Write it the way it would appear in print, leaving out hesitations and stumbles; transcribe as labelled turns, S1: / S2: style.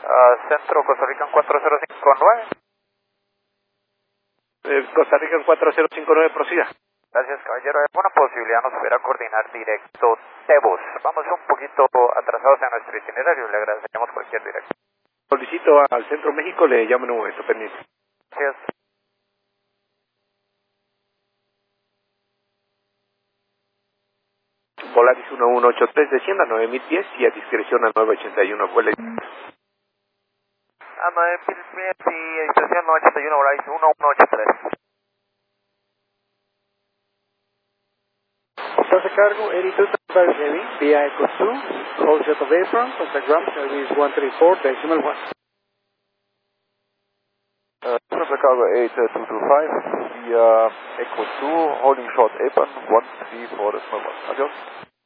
S1: Centro Costa Rica 4059.
S2: Costa Rica 4059, prosiga.
S1: Gracias, caballero. ¿Alguna posibilidad nos pudiera coordinar directo Tebos? Vamos un poquito atrasados en nuestro itinerario, le agradecemos cualquier directo.
S2: Solicito al Centro México, le llamo en un momento, pendiente.
S1: Gracias.
S2: Volaris 1183, descienda 9010 y a discreción a 981, vuele.
S1: A 9000 pies y estación 981, Volaris 1183.
S3: Estás a cargo 82 Heavy, via Echo 2, hold jet of apron, contact ground service 134.1.
S4: Estás a cargo 8225, via Echo 2, holding short apron 134.1. Adiós.